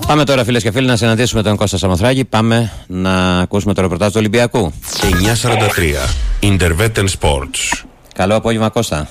Πάμε τώρα, φίλες και φίλοι, να συναντήσουμε τον Κώστα Σαμοθράκη. Πάμε να ακούσουμε το ρεπορτάζ του Ολυμπιακού. 9:43 Intervetten Sports. Καλό απόγευμα, Κώστα.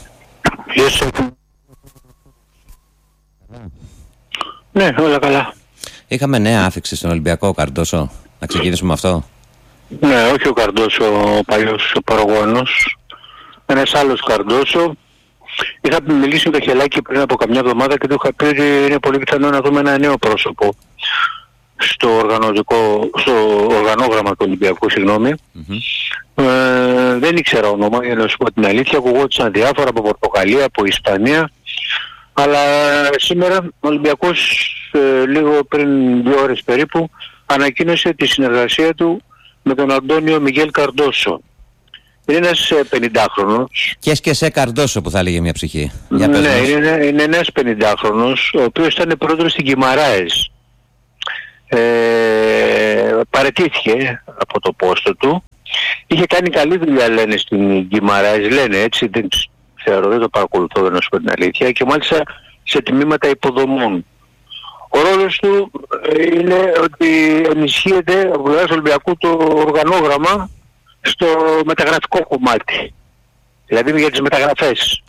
Ναι, όλα καλά. Είχαμε νέα άφιξη στον Ολυμπιακό, Καρντόσο. Να ξεκινήσουμε με αυτό. Ναι, όχι ο Καρντόσο, ο παλιός παραγωγός. Ένας άλλος Καρντόσο. Είχα μιλήσει με το Χελάκι πριν από καμιά εβδομάδα και του είχα πει ότι είναι πολύ πιθανό να δούμε ένα νέο πρόσωπο στο οργανόγραμμα του Ολυμπιακού, συγγνώμη. Δεν ήξερα όνομα, για να σου πω την αλήθεια. Ακουγόντουσαν διάφορα από Πορτογαλία, από Ισπανία. Αλλά σήμερα ο Ολυμπιακός λίγο πριν 2 ώρες περίπου ανακοίνωσε τη συνεργασία του με τον Αντώνιο Μιγέλ Καρντόσο. Είναι ένας 50χρονος. Και σε Καρντόσο που θα έλεγε μια ψυχή. Ναι, είναι ένας 50χρονος, ο οποίος ήταν πρόεδρος στην Γκιμαράες. Παραιτήθηκε από το πόστο του. Είχε κάνει καλή δουλειά, λένε, στην Γκιμαράες, λένε έτσι, δεν ξέρω, δεν το παρακολουθώ, δεν να σου πω την αλήθεια, και μάλιστα σε τμήματα υποδομών. Ο ρόλος του είναι ότι ενισχύεται από το Ολυμπιακού το οργανόγραμμα στο μεταγραφικό κομμάτι, δηλαδή για τις μεταγραφές.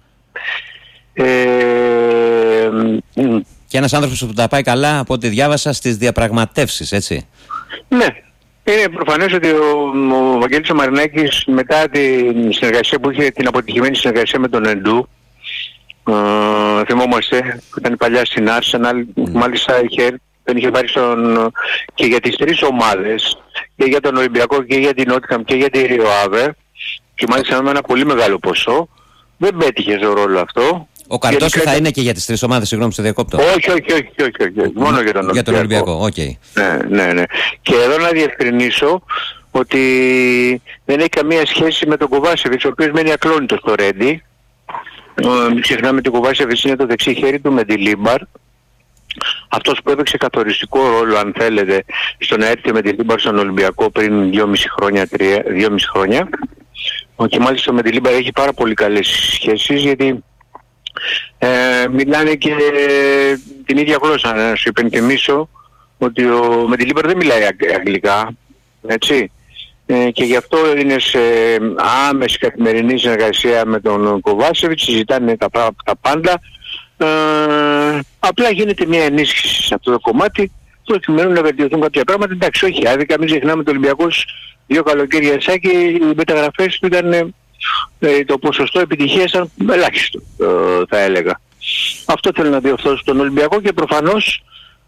Και ένας άνθρωπος που τα πάει καλά, από ό,τι διάβασα, στις διαπραγματεύσεις, έτσι. Ναι. Είναι προφανές ότι ο Βαγγέλης ο Μαρινάκης, μετά την συνεργασία που είχε, την αποτυχημένη συνεργασία με τον Εντού, θυμόμαστε, που ήταν παλιά στην Arsenal, μάλιστα τον είχε πάρει και για τις 3 ομάδες, και για τον Ολυμπιακό και για την Νότιχαμ και για τη Ριο Άβε, και μάλιστα με ένα πολύ μεγάλο ποσό. Δεν πέτυχε στο ρόλο αυτό. Ο Καρντόσο θα είναι και για τις 3 ομάδες, συγγνώμη, σε διακόπτω. Όχι. Μόνο για τον Ολυμπιακό. Για τον Ολυμπιακό, οκ. Ναι. Και εδώ να διευκρινίσω ότι δεν έχει καμία σχέση με τον Κοβάσεβιτς, ο οποίος μένει ακλόνητος στο Ρέντι. Μην ξεχνάμε ότι ο Κοβάσεβιτς είναι το δεξί χέρι του Μεντιλίμπαρ. Αυτός που έπαιξε καθοριστικό ρόλο, αν θέλετε, στο να έρθει με τη Λίμπαρ στον Ολυμπιακό πριν 2,5 χρόνια. Και μάλιστα με τη Λίμπαρ έχει πάρα πολύ καλές σχέσεις, γιατί μιλάνε και την ίδια γλώσσα. Να σου υπενθυμίσω ότι ο Μεντιλίμπαρ δεν μιλάει αγγλικά, έτσι. Και γι' αυτό είναι σε άμεση καθημερινή συνεργασία με τον Κοβάσεβιτς, συζητάνε τα πάντα. Απλά γίνεται μια ενίσχυση σε αυτό το κομμάτι, προκειμένου να βελτιωθούν κάποια πράγματα. Εντάξει, όχι άδικα, μην ξεχνάμε ότι ο Ολυμπιακός 2 καλοκαίρια σάκι, οι μεταγραφές του ήταν, το ποσοστό επιτυχίας ήταν ελάχιστο, θα έλεγα. Αυτό θέλω να διορθώσω στον Ολυμπιακό, και προφανώς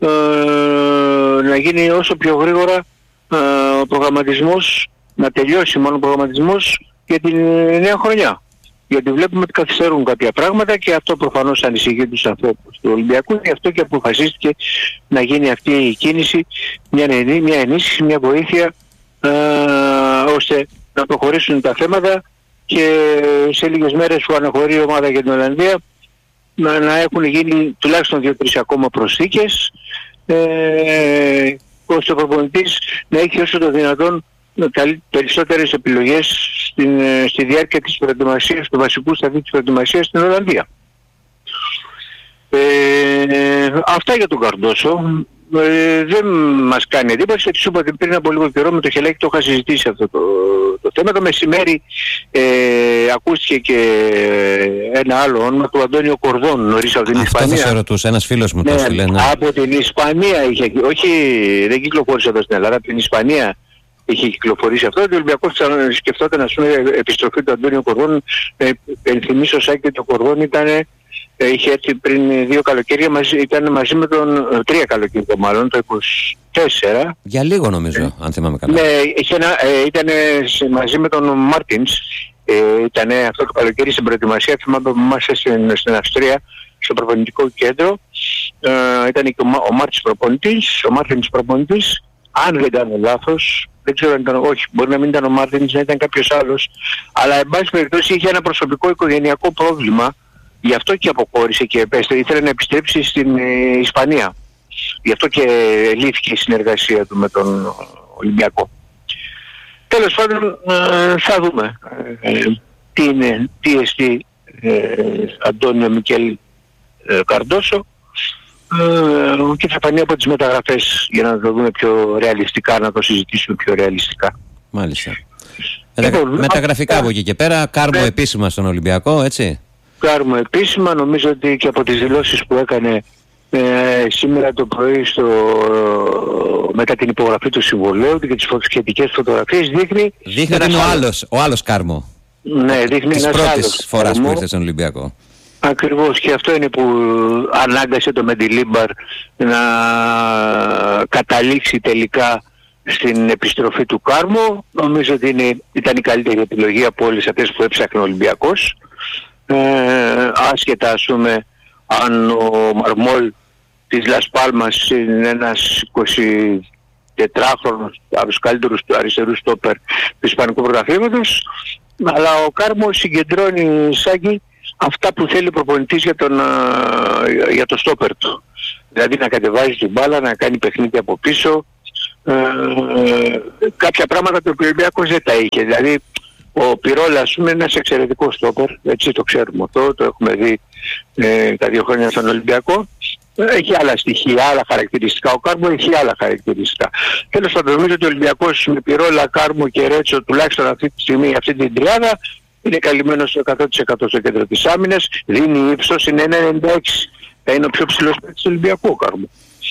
να γίνει όσο πιο γρήγορα ο προγραμματισμός, να τελειώσει μόνο ο προγραμματισμός για την νέα χρονιά. Γιατί βλέπουμε ότι καθυστερούν κάποια πράγματα, και αυτό προφανώς ανησυχεί τους ανθρώπους του Ολυμπιακού, και αυτό και αποφασίστηκε να γίνει αυτή η κίνηση, μια ενίσχυση, μια βοήθεια, ώστε να προχωρήσουν τα θέματα και σε λίγες μέρες που αναχωρεί η ομάδα για την Ολλανδία να έχουν γίνει τουλάχιστον 2-3 ακόμα προσθήκες, ώστε ο προπονητής να έχει όσο το δυνατόν περισσότερες επιλογές στη διάρκεια της προετοιμασίας, του βασικού σταδίου της προετοιμασίας στην Ολλανδία. Αυτά για τον Καρντόσο. Δεν μας κάνει εντύπωση, γιατί σου είπα ότι πριν από λίγο καιρό με το Χελάκι το είχα συζητήσει αυτό το θέμα. Το μεσημέρι ακούστηκε και ένα άλλο όνομα του Αντώνιο Κορδόν, νωρίς από την Ισπανία. Αυτό θα σε ρωτούσε, ένας φίλος μου το έστειλε. Από την Ισπανία είχε, όχι, δεν κυκλοφόρησε εδώ στην Ελλάδα, από την Ισπανία είχε κυκλοφορήσει αυτό. Ο Ολυμπιακός σκεφτόταν, να πούμε, επιστροφή του Αντώνιο Κορδόν. Ενθυμίσω Σάκη ότι ο Κορδόν είχε έρθει πριν 2 καλοκαίρια, ήταν μαζί με τον 3 καλοκαίρια μάλλον, το 24. Για λίγο νομίζω, αν θυμάμαι καλά. Ναι, ήταν μαζί με τον Μάρτινς, ήταν αυτό το καλοκαίρι στην προετοιμασία, θυμάμαι που είμαστε στην Αυστρία, στο προπονητικό κέντρο. Ήταν και ο Μάρτινς προπονητής, αν δεν ήταν λάθος. Δεν ξέρω αν ήταν, όχι, μπορεί να μην ήταν ο Μάρτινς, να ήταν κάποιος άλλος. Αλλά εν πάση περιπτώσει είχε ένα προσωπικό οικογενειακό πρόβλημα. Γι' αυτό και αποχώρησε και ήθελε να επιστρέψει στην Ισπανία. Γι' αυτό και λύθηκε η συνεργασία του με τον Ολυμπιακό. Τέλος πάντων, θα δούμε τι εστί Αντώνιο Μικέλ Καρντόσο. και θα φανεί από τις μεταγραφές για να το δούμε πιο ρεαλιστικά, να το συζητήσουμε πιο ρεαλιστικά. Μάλιστα. Μεταγραφικά από εκεί και πέρα, Κάρμο επίσημα στον Ολυμπιακό, έτσι. Κάρμο επίσημα, νομίζω ότι και από τις δηλώσεις που έκανε σήμερα το πρωί μετά την υπογραφή του συμβολέου και τις σχετικές φωτογραφίες δείχνει ότι είναι ο άλλος Κάρμο. Ναι, δείχνει της ένας πρώτης άλλος φοράς που ήρθε στον Ολυμπιακό. Ακριβώς, και αυτό είναι που ανάγκασε το Μεντιλίμπαρ να καταλήξει τελικά στην επιστροφή του Κάρμο. Νομίζω ότι ήταν η καλύτερη επιλογή από όλες αυτές που έψαχνε ο Ολυμπιακός. Άσχετα, ας πούμε, αν ο Μαρμόλ της Λας Πάλμας είναι ένας 24χρονος από τους καλύτερους του αριστερού στόπερ του Ισπανικού πρωταθλήματος, αλλά ο Κάρμο συγκεντρώνει, Σάκη, αυτά που θέλει ο προπονητής για το στόπερ του. Δηλαδή να κατεβάζει την μπάλα, να κάνει παιχνίδι από πίσω, κάποια πράγματα που ο Ολυμπιακός δεν τα είχε. Δηλαδή ο Πυρόλα, ας πούμε, είναι ένας εξαιρετικός στόπερ, έτσι το ξέρουμε αυτό, το έχουμε δει τα 2 χρόνια στον Ολυμπιακό. Έχει άλλα στοιχεία, άλλα χαρακτηριστικά. Ο Κάρμο έχει άλλα χαρακτηριστικά. Τέλος πάντων, νομίζω ότι ο Ολυμπιακός με Πυρόλα, Κάρμο και Ρέτσο, τουλάχιστον αυτή τη στιγμή, αυτή την τριάδα, είναι καλυμμένος στο 100% στο κέντρο της άμυνας, δίνει ύψος, είναι 1,96. Θα είναι ο πιο ψηλός παίκτης του Ολυμπιακού ο Κάρμο.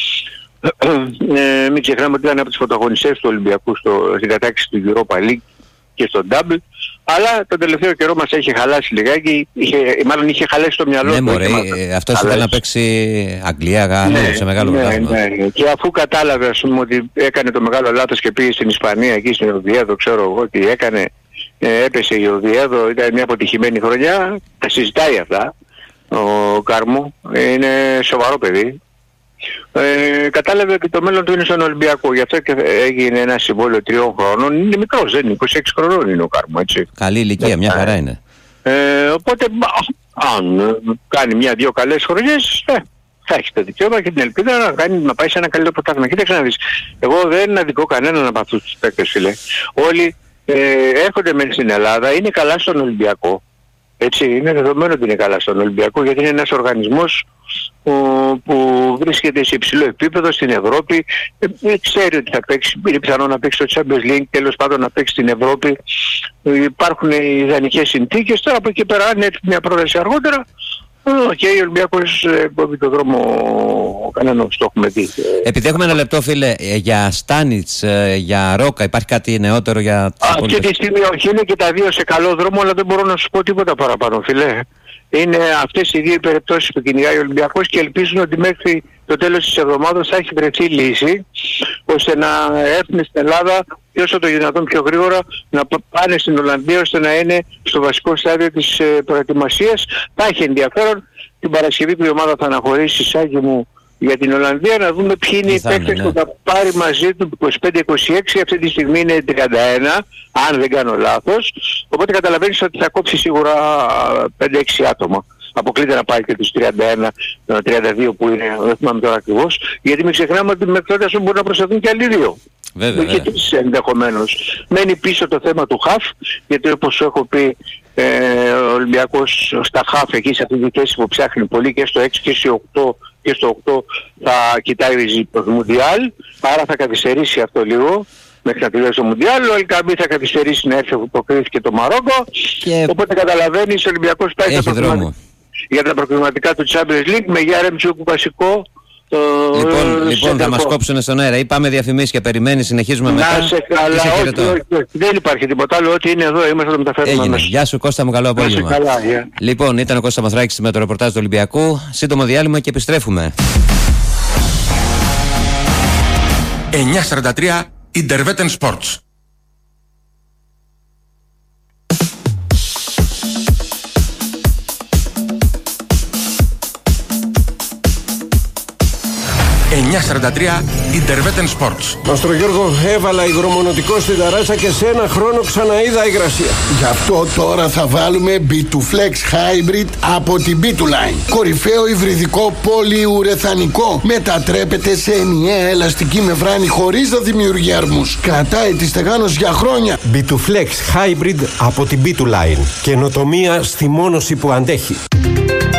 Μην ξεχνάμε ότι ήταν από τις πρωταγωνιστές του Ολυμπιακού στην κατάκτηση του Europa League και στο Double, αλλά τον τελευταίο καιρό μας έχει χαλάσει λιγάκι, μάλλον είχε χαλάσει το μυαλό του. Ναι μωρέ, αυτός ήθελε να παίξει Αγγλία, Γάλλο, σε μεγάλο πρωτάθλημα. Ναι. Και αφού κατάλαβε, ας πούμε, ότι έκανε το μεγάλο λάθος και πήγε στην Ισπανία, εκεί στην Οβιέδο, ξέρω εγώ τι έκανε, έπεσε η Οβιέδο, ήταν μια αποτυχημένη χρονιά, τα συζητάει αυτά ο Κάρμο, είναι σοβαρό παιδί. Κατάλαβε ότι το μέλλον του είναι στον Ολυμπιακό, γι' αυτό και έγινε ένα συμβόλαιο 3 χρόνων. Είναι μικρός, δεν είναι, 26 χρονών είναι ο Κάρμο, έτσι. Καλή ηλικία, μια χαρά είναι. Οπότε αν κάνει 1-2 καλές χρονιές, θα έχει το δικαίωμα και την ελπίδα να πάει σε ένα καλύτερο πρωτάθλημα. Κοίταξε να δεις, εγώ δεν αδικώ κανέναν από αυτούς τους παίκτες, φίλε. Όλοι έρχονται μεν στην Ελλάδα, είναι καλά στον Ολυμπιακό. Έτσι, είναι δεδομένο ότι είναι καλά στον Ολυμπιακό, γιατί είναι ένας οργανισμός που βρίσκεται σε υψηλό επίπεδο στην Ευρώπη, ξέρει ότι θα παίξει, είναι πιθανό να παίξει στο Champions League, τέλος πάντων να παίξει στην Ευρώπη, υπάρχουν οι ιδανικές συνθήκες. Τώρα από εκεί πέρα, αν έρθει μια πρόταση αργότερα, και ο Ολυμπιακός κόβει το δρόμο κανένας, το έχουμε δει. Επειδή έχουμε ένα λεπτό, φίλε, για Στάνιτς, για Ρόκα, υπάρχει κάτι νεότερο για... Αυτή τη στιγμή όχι, είναι και τα δύο σε καλό δρόμο, αλλά δεν μπορώ να σου πω τίποτα παραπάνω, φίλε. Είναι αυτές οι δύο οι περιπτώσεις που κυνηγάει ο Ολυμπιακός και ελπίζουν ότι μέχρι το τέλος της εβδομάδας θα έχει βρεθεί λύση, ώστε να έρθουν στην Ελλάδα και όσο το δυνατόν πιο γρήγορα να πάνε στην Ολλανδία, ώστε να είναι στο βασικό στάδιο της προετοιμασίας. Θα έχει ενδιαφέρον την Παρασκευή που η ομάδα θα αναχωρήσει, Σάκη μου, για την Ολλανδία, να δούμε ποιοι είναι οι παίκτες που θα πάρει μαζί του 25-26, αυτή τη στιγμή είναι 31, αν δεν κάνω λάθος. Οπότε καταλαβαίνεις ότι θα κόψει σίγουρα 5-6 άτομα. Αποκλείται να πάει και τους 31-32 που είναι, δεν θυμάμαι τώρα ακριβώς, γιατί μην ξεχνάμε ότι μέχρι τότε μπορεί να προσθεθούν και άλλοι δύο. Βέβαια. Και τρεις ενδεχομένως. Μένει πίσω το θέμα του χαφ, γιατί όπως σου έχω πει, ο Ολυμπιακός στα χαφ εκεί σε αυτή τη θέση που ψάχνει πολύ και στο 6 και στο 8 και στο 8 θα κοιτάει το Μουντιάλ, άρα θα καθυστερήσει αυτό λίγο μέχρι να τελειώσει το Μουντιάλ. Ο Ελκαμπή θα καθυστερήσει να έρθει από το Κρήτη και το Μαρόκο, οπότε καταλαβαίνεις ο Ολυμπιακός πάει για τα προκριματικά του Champions League με Γιάρεμτσουκ βασικό. Λοιπόν, θα μας κόψουν στον αέρα ή πάμε διαφημίσεις και περιμένει, συνεχίζουμε μετά. Να σε καλά, όχι, δεν υπάρχει τίποτα άλλο, ό,τι είναι εδώ είμαστε, το μεταφέρουμε. Έγινε. Γεια σου Κώστα μου, καλό απόγευμα. Λοιπόν, ήταν ο Κώστας Μαθράκης με το ρεπορτάζ του Ολυμπιακού. Σύντομο διάλειμμα και επιστρέφουμε. 9:43 Interveten Sports. 9:43 Interveten Sports. Μαστρο Γιώργο, έβαλα υγρομονωτικό στην ταράτσα και σε ένα χρόνο ξαναείδα υγρασία. Γι' αυτό τώρα θα βάλουμε B2Flex Hybrid από την B2Line. Κορυφαίο υβριδικό πολυουρεθανικό. Μετατρέπεται σε ενιαία ελαστική μεμβράνη χωρίς να δημιουργεί αρμούς. Κρατάει τη στεγάνωση για χρόνια. B2Flex Hybrid από την B2Line. Καινοτομία στη μόνωση που αντέχει.